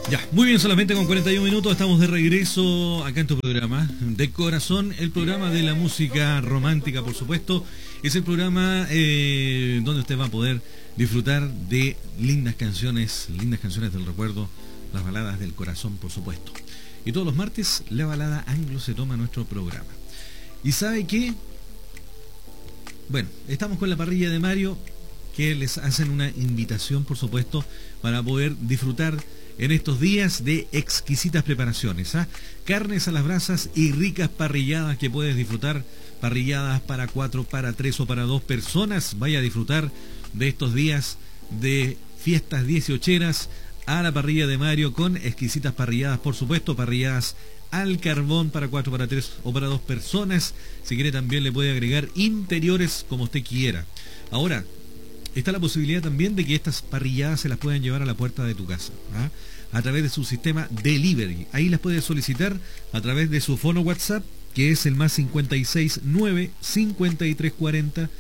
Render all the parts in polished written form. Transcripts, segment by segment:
Ya, muy bien, solamente con 41 minutos estamos de regreso acá en tu programa De Corazón, el programa de la música romántica, por supuesto. Es el programa donde usted va a poder disfrutar de lindas canciones del recuerdo, las baladas del corazón, por supuesto. Y todos los martes la balada anglo se toma nuestro programa. ¿Y sabe qué? Bueno, estamos con la parrilla de Mario, que les hacen una invitación, por supuesto, para poder disfrutar en estos días de exquisitas preparaciones, carnes a las brasas y ricas parrilladas que puedes disfrutar, parrilladas para 4, para 3 o para 2 personas. Vaya a disfrutar de estos días de fiestas 18eras a la parrilla de Mario con exquisitas parrilladas, por supuesto, parrilladas al carbón para 4, para 3 o para 2 personas. Si quiere también le puede agregar interiores como usted quiera. Ahora, está la posibilidad también de que estas parrilladas se las puedan llevar a la puerta de tu casa, a través de su sistema delivery. Ahí las puedes solicitar a través de su fono WhatsApp, que es el más 569 5340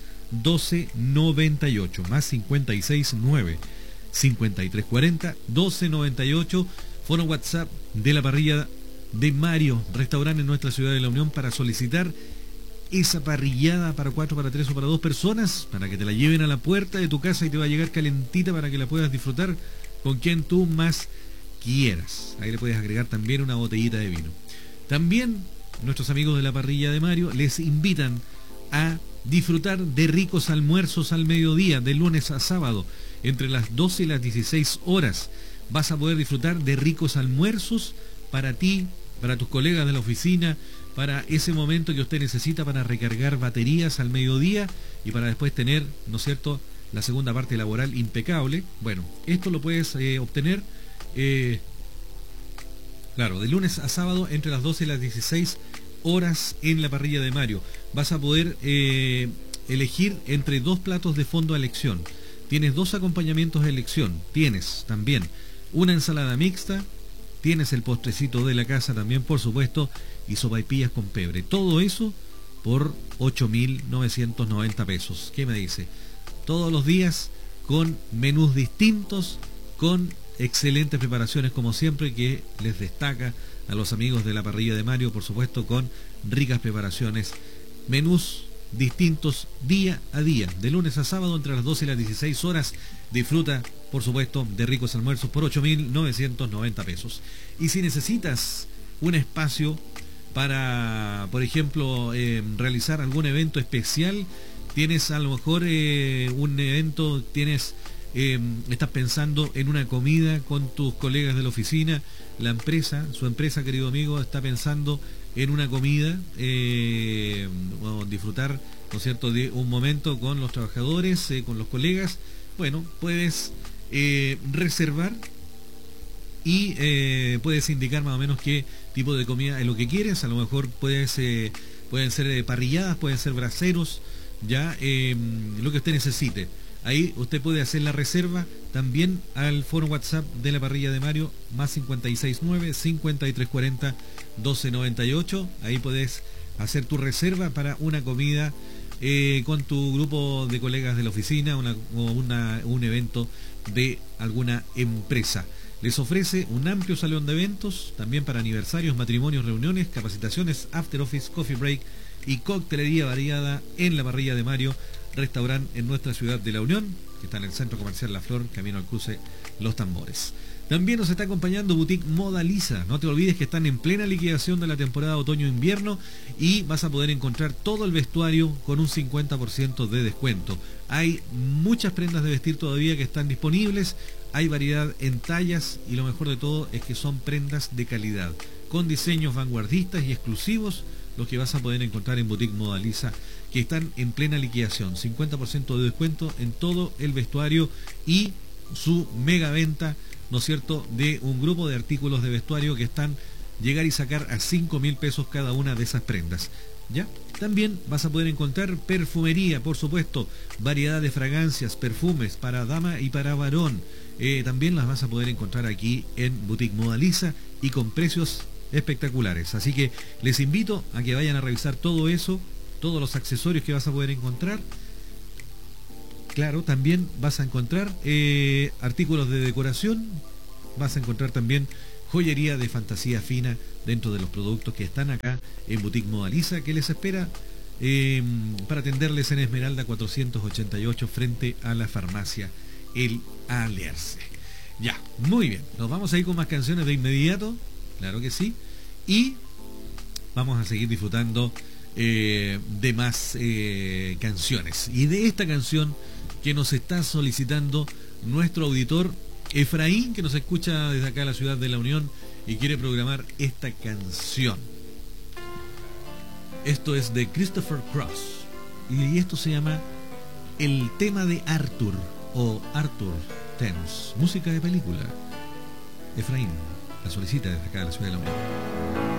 1298, más 569 5340 1298, fono WhatsApp de la parrilla de Mario, restaurante en nuestra ciudad de La Unión, para solicitar esa parrillada para 4, para 3 o para 2 personas, para que te la lleven a la puerta de tu casa y te va a llegar calentita para que la puedas disfrutar con quien tú más quieras. Ahí le puedes agregar también una botellita de vino. También nuestros amigos de la parrilla de Mario les invitan a disfrutar de ricos almuerzos al mediodía, de lunes a sábado, entre las 12 y las 16 horas. Vas a poder disfrutar de ricos almuerzos para ti, para tus colegas de la oficina, para ese momento que usted necesita para recargar baterías al mediodía y para después tener, ¿no es cierto?, la segunda parte laboral impecable. Bueno, esto lo puedes obtener, claro, de lunes a sábado entre las 12 y las 16 horas en la parrilla de Mario. Vas a poder elegir entre 2 platos de fondo a elección. Tienes 2 acompañamientos a elección. Tienes también una ensalada mixta. Tienes el postrecito de la casa también, por supuesto, y sopaipillas con pebre. Todo eso por 8.990 pesos. ¿Qué me dice? Todos los días con menús distintos, con excelentes preparaciones como siempre, que les destaca a los amigos de la parrilla de Mario, por supuesto, con ricas preparaciones. Menús distintos día a día, de lunes a sábado entre las 12 y las 16 horas. Disfruta, por supuesto, de ricos almuerzos por 8.990 pesos. Y si necesitas un espacio para, por ejemplo, realizar algún evento especial, tienes a lo mejor un evento, estás pensando en una comida con tus colegas de la oficina, su empresa, querido amigo, está pensando en una comida, disfrutar, ¿no es cierto?, de un momento con los trabajadores, con los colegas. Bueno, puedes reservar y puedes indicar más o menos qué tipo de comida es lo que quieres. A lo mejor pueden ser parrilladas, pueden ser braseros, ya lo que usted necesite. Ahí usted puede hacer la reserva también al foro WhatsApp de la parrilla de Mario, más 569 5340 1298. Ahí puedes hacer tu reserva para una comida con tu grupo de colegas de la oficina, un evento de alguna empresa. Les ofrece un amplio salón de eventos, también para aniversarios, matrimonios, reuniones, capacitaciones, after office, coffee break y coctelería variada en la parrilla de Mario, restaurante en nuestra ciudad de La Unión, que está en el Centro Comercial La Flor, camino al cruce Los Tambores. También nos está acompañando Boutique Moda Lisa. No te olvides que están en plena liquidación de la temporada otoño-invierno y vas a poder encontrar todo el vestuario con un 50% de descuento. Hay muchas prendas de vestir todavía que están disponibles, hay variedad en tallas y lo mejor de todo es que son prendas de calidad, con diseños vanguardistas y exclusivos, los que vas a poder encontrar en Boutique Moda Lisa, que están en plena liquidación, 50% de descuento en todo el vestuario y su mega venta, ¿no es cierto?, de un grupo de artículos de vestuario que están llegar y sacar a 5.000 pesos cada una de esas prendas. ¿Ya? También vas a poder encontrar perfumería, por supuesto, variedad de fragancias, perfumes para dama y para varón. También las vas a poder encontrar aquí en Boutique Moda Lisa y con precios espectaculares. Así que les invito a que vayan a revisar todo eso, todos los accesorios que vas a poder encontrar. Claro, también vas a encontrar artículos de decoración vas a encontrar también joyería de fantasía fina dentro de los productos que están acá en Boutique Modaliza, que les espera para atenderles en Esmeralda 488 frente a la farmacia El Alerce. Ya, muy bien, nos vamos a ir con más canciones de inmediato, claro que sí, y vamos a seguir disfrutando de más canciones. Y de esta canción que nos está solicitando nuestro auditor Efraín, que nos escucha desde acá, la ciudad de La Unión, y quiere programar esta canción. Esto es de Christopher Cross y esto se llama El tema de Arthur o Arthur Thames, música de película. Efraín la solicita desde acá, la ciudad de La Unión.